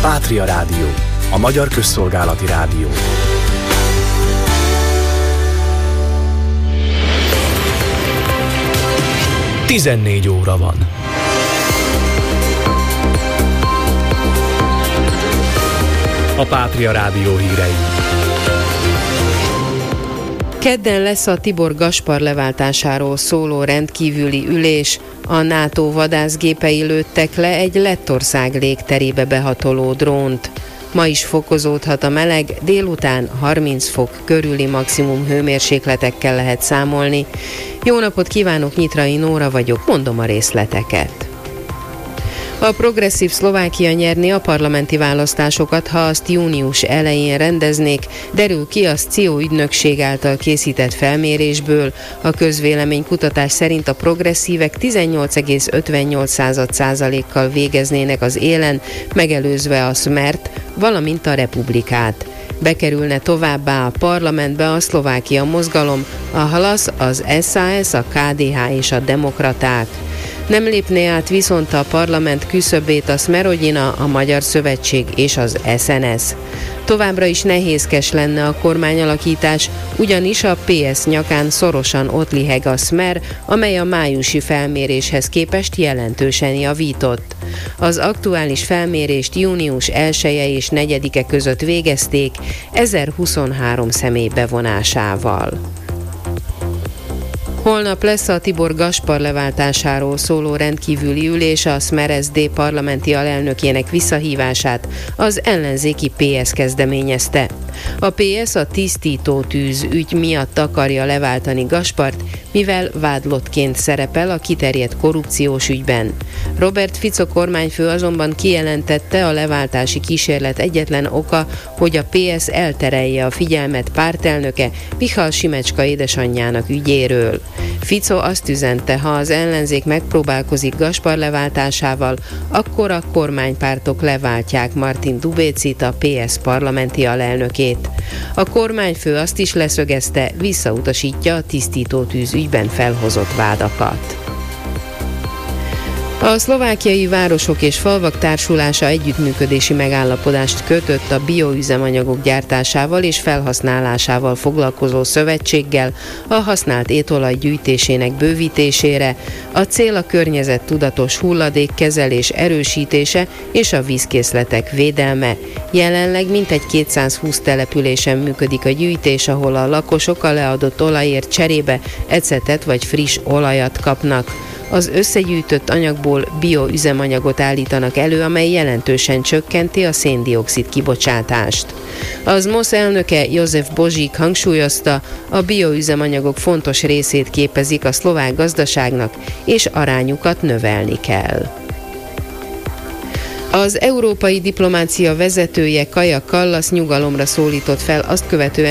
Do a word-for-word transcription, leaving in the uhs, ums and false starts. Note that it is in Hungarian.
Pátria Rádió, a magyar közszolgálati rádió. tizennégy óra van. A Pátria Rádió hírei. Kedden lesz a Tibor Gaspar leváltásáról szóló rendkívüli ülés. A NATO vadászgépei lőttek le egy Lettország légterébe behatoló drónt. Ma is fokozódhat a meleg, délután harminc fok körüli maximum hőmérsékletekkel lehet számolni. Jó napot kívánok, Nyitrai Nóra vagyok, mondom a részleteket. A progresszív Szlovákia nyerni a parlamenti választásokat, ha azt június elején rendeznék, derül ki a Scio ügynökség által készített felmérésből. A közvéleménykutatás szerint a progresszívek tizennyolc egész ötvennyolc százalékkal végeznének az élen, megelőzve a Smert, valamint a Republikát. Bekerülne továbbá a parlamentbe a Szlovákia mozgalom, a Halasz, az es zá es, a ká dé há és a demokraták. Nem lépné át viszont a parlament küszöbét a Smerodina, a Magyar Szövetség és az es en es. Továbbra is nehézkes lenne a kormányalakítás, ugyanis a pé es nyakán szorosan ott liheg a Smer, amely a májusi felméréshez képest jelentősen javított. Az aktuális felmérést június elseje és negyedike között végezték, ezerhuszonhárom személy bevonásával. Holnap lesz a Tibor Gaspar leváltásáról szóló rendkívüli ülés, a Smer es dé parlamenti alelnökének visszahívását az ellenzéki pé es kezdeményezte. A pé es a tisztító tűz ügy miatt akarja leváltani Gaspart, mivel vádlottként szerepel a kiterjedt korrupciós ügyben. Robert Fico kormányfő azonban kijelentette, a leváltási kísérlet egyetlen oka, hogy a pé es elterelje a figyelmet pártelnöke Michal Simecska édesanyjának ügyéről. Fico azt üzente, ha az ellenzék megpróbálkozik Gaspar leváltásával, akkor a kormánypártok leváltják Martin Dubécit, a pé es parlamenti alelnökét. A kormányfő azt is leszögezte, visszautasítja a tisztító tűz ügyben felhozott vádakat. A szlovákiai városok és falvak társulása együttműködési megállapodást kötött a bioüzemanyagok gyártásával és felhasználásával foglalkozó szövetséggel a használt étolaj gyűjtésének bővítésére. A cél a környezettudatos hulladékkezelés erősítése és a vízkészletek védelme. Jelenleg mintegy kétszázhúsz településen működik a gyűjtés, ahol a lakosok a leadott olajért cserébe ecetet vagy friss olajat kapnak. Az összegyűjtött anyagból bioüzemanyagot állítanak elő, amely jelentősen csökkenti a széndioxid kibocsátást. Az em o sz elnöke Jozef Bozsik hangsúlyozta, a bioüzemanyagok fontos részét képezik a szlovák gazdaságnak, és arányukat növelni kell. Az európai diplomácia vezetője, Kaja Kallas nyugalomra szólított fel azt követően,